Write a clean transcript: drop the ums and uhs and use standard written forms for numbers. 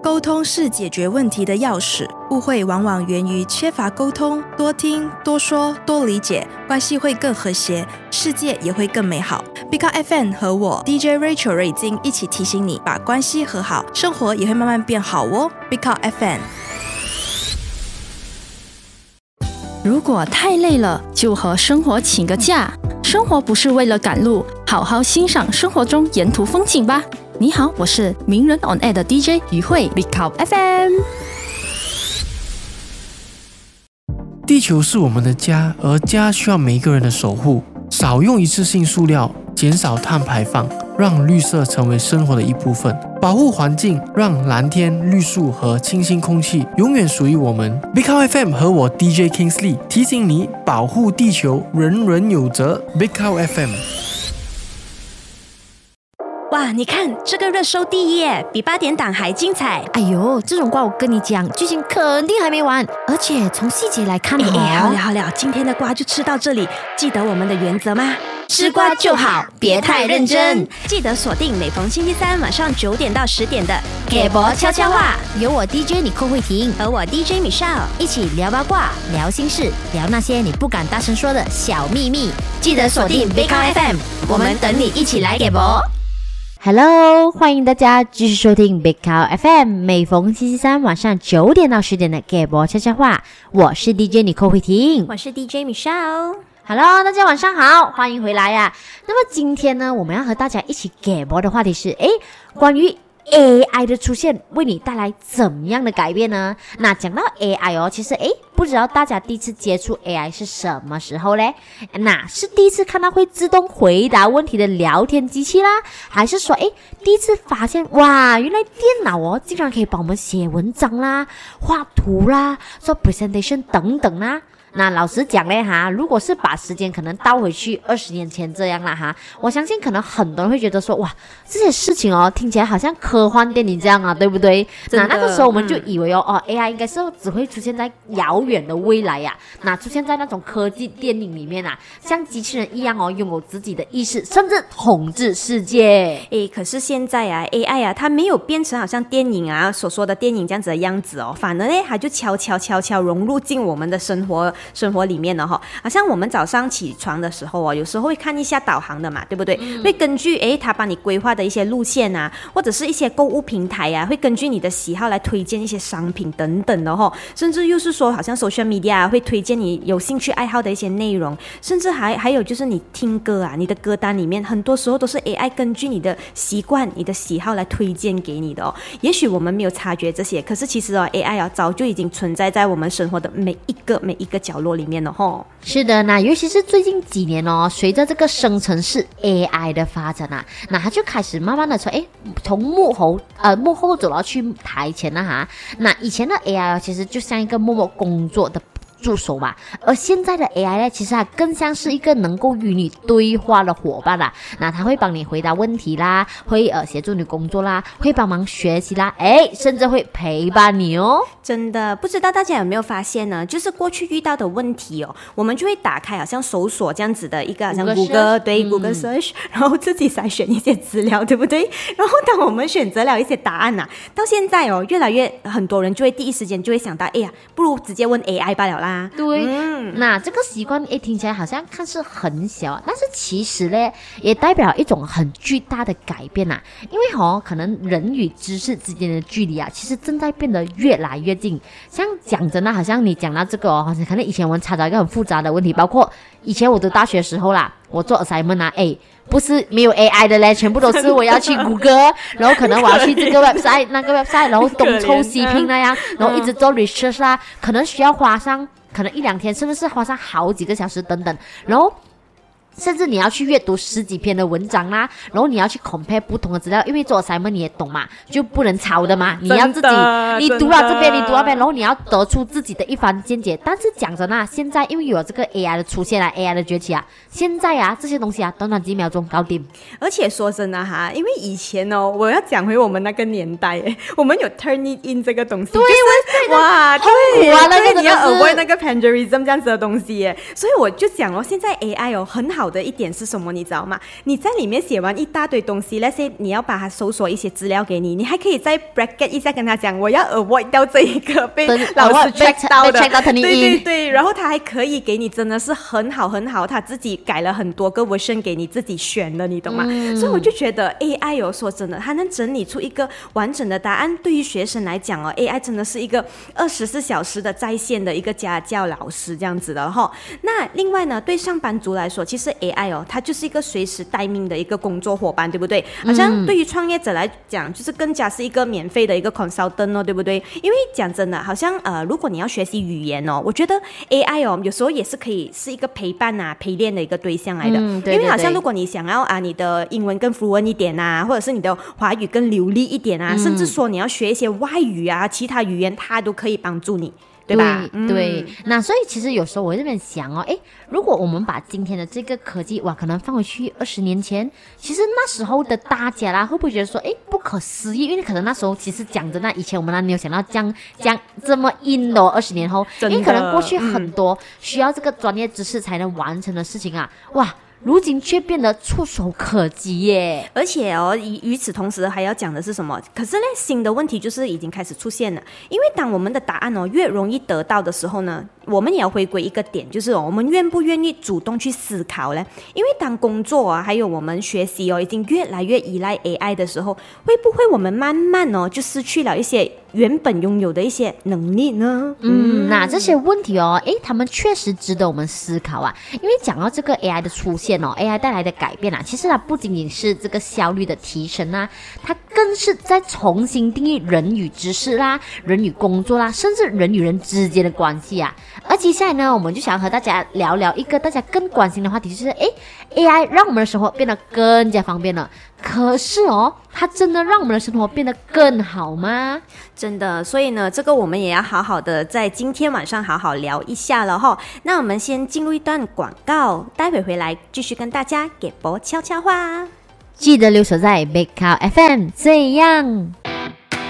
沟通是解决问题的钥匙，误会往往源于缺乏沟通，多听、多说、多理解，关系会更和谐，世界也会更美好。Big Up FM 和我 DJ Rachel 瑞金一起提醒你，把关系和好，生活也会慢慢变好哦。Big Up FM。 如果太累了，就和生活请个假。生活不是为了赶路，好好欣赏生活中沿途风景吧。你好，我是名人 on air 的 DJ 于慧 Big Up FM。 地球是我们的家，而家需要每一个人的守护。少用一次性塑料，减少碳排放，让绿色成为生活的一部分。保护环境，让蓝天、绿树和清新空气永远属于我们。Big Up FM 和我 DJ Kingsley 提醒你，保护地球，人人有责。Big Up FM。 哇，你看这个热搜第一耶，比8点档还精彩。 哎呦，这种瓜我跟你讲，剧情肯定还没完，而且从细节来看好了，今天的瓜就吃到这里。记得我们的原则吗？吃瓜就好，别太认真。记得锁定每逢星期三晚上9点到10点的给博悄悄话， 有我 DJ 你寇慧婷和我 DJ Michelle 一起聊八卦、聊心事、聊那些你不敢大声说的小秘密。 记得锁定 Big Up FM， 我们等你一起来给博。 Hello， 欢迎大家继续收听 Big Up FM， 每逢星期三晚上9点到10点的给博悄悄话，我是 DJ 你寇慧婷， 我是 DJ Michelle。Hello， 大家晚上好，欢迎回来呀。那么今天呢，我们要和大家一起给博的话题是，关于 AI 的出现为你带来怎么样的改变呢？那讲到 AI 哦，其实不知道大家第一次接触 AI 是什么时候嘞？那是第一次看到会自动回答问题的聊天机器啦，还是说第一次发现哇，原来电脑哦竟然可以帮我们写文章啦、画图啦、做 presentation 等等啦？那老实讲嘞哈，如果是把时间可能倒回去20年前这样啦哈，我相信可能很多人会觉得说哇，这些事情哦听起来好像科幻电影这样啊，对不对？那个时候我们就以为AI 应该是只会出现在遥远的未来呀，那出现在那种科技电影里面啊，像机器人一样哦，拥有自己的意识，甚至统治世界。 可是现在啊 AI 啊，它没有变成好像电影啊所说的电影这样子的样子哦，反而呢它就悄悄融入进我们的生活里面了哈，好像我们早上起床的时候哦，有时候会看一下导航的嘛，对不对？会根据他帮你规划的一些路线啊，或者是一些购物平台啊，会根据你的喜好来推荐一些商品等等的哈，甚至又是说好像 social media 会推荐你有兴趣爱好的一些内容，甚至还有就是你听歌啊，你的歌单里面很多时候都是 AI 根据你的习惯、你的喜好来推荐给你的哦。也许我们没有察觉这些，可是其实AI 早就已经存在在我们生活的每一个角落里面。 是的，那尤其是最近几年哦，随着这个生成式 AI 的发展啊，那它就开始慢慢的从幕后走到去台前了哈。那以前的 AI 其实就像一个默默工作的助手嘛，而现在的 AI 呢，其实它更像是一个能够与你对话的伙伴啦。那它会帮你回答问题啦，会协助你工作啦，会帮忙学习啦，甚至会陪伴你哦。 真的不知道大家有没有发现呢？就是过去遇到的问题哦，我们就会打开好像搜索这样子的一个好像 Google Google Search， 然后自己筛选一些资料，对不对？然后当我们选择了一些答案啊，到现在哦，越来越很多人就会第一时间就会想到，不如直接问 AI 罢了啦。 对，那这个习惯听起来好像看似很小，但是其实呢，也代表一种很巨大的改变啊。因为可能人与知识之间的距离啊，其实正在变得越来越近。像讲真的，好像你讲到这个可能以前我们查找一个很复杂的问题，包括以前我读大学的时候啦，我做 assignment 啊，不是没有 AI 的嘞，全部都是我要去谷歌，然后可能我要去这个 website 那个 website， 然后东抽西拼那样，然后一直做 research 啦，可能需要花上可能1-2天，甚至是花上好几个小时等等，然后甚至你要去阅读10几篇的文章啦，然后你要去 compare 不同的资料，因为做 assignment 你也懂嘛，就不能抄的嘛，你要自己你读了这边你读那边，然后你要得出自己的一番见解。但是讲真啊，现在因为有这个 AI 的出现啊， AI 的崛起啊，现在啊这些东西啊短短几秒钟搞定。 而且说真的哈，因为以前我要讲回我们那个年代我们有 turn it in 这个东西， 对， 就是哇， 对，那个你要 avoid 那个 plagiarism 这样子的东西所以我就讲现在 AI 很好好的一点是什么？你知道吗？你在里面写完一大堆东西，那些你要把它搜索一些资料给你，你还可以再 bracket 一下跟他讲，我要 avoid 掉这一个被老师 check 到的， 对对对，然后他还可以给你真的是很好，他自己改了很多个 version 给你自己选的，你懂吗？所以我就觉得 AI 说真的，它能整理出一个完整的答案，对于学生来讲AI 真的是一个24小时的在线的一个家教老师这样子的哈。那另外呢，对上班族来说，其实 AI 它就是一个随时待命的一个工作伙伴，对不对？好像对于创业者来讲，就是更加是一个免费的一个 consultant 对不对？因为讲真的，好像如果你要学习语言我觉得 AI 有时候也是可以是一个陪伴陪练的一个对象来的。 对， 因为好像如果你想要你的英文更 fluent 一点或者是你的华语更流利一点甚至说你要学一些外语其他语言，它都可以帮助你。对吧？ 对，那所以其实有时候我这边想如果我们把今天的这个科技可能放回去20年前，其实那时候的大家啦，会不会觉得说不可思议？因为可能那时候其实讲真的，以前我们没有想到这么硬的20年后，因为可能过去很多需要这个专业知识才能完成的事情如今却变得触手可及耶！ 而且与此同时还要讲的是什么？可是呢，新的问题就是已经开始出现了。因为当我们的答案越容易得到的时候呢，我们也要回归一个点，就是我们愿不愿意主动去思考呢？因为当工作还有我们学习已经越来越依赖 AI 的时候，会不会我们慢慢就失去了一些原本拥有的一些能力呢？ 那这些问题他们确实值得我们思考因为讲到这个 AI 的出现AI 带来的改变其实它不仅仅是这个效率的提升它更是在重新定义人与知识人与工作甚至人与人之间的关系而接下来呢，我们就想和大家聊聊一个大家更关心的话题，就是AI 让我们的生活变得更加方便了，可是它真的让我们的生活变得更好吗？ 真的，所以呢，这个我们也要好好的在今天晚上好好聊一下了哈。那我们先进入一段广告，待会回来继续跟大家给波悄悄话。 记得留守在 Big Cow FM， 这样。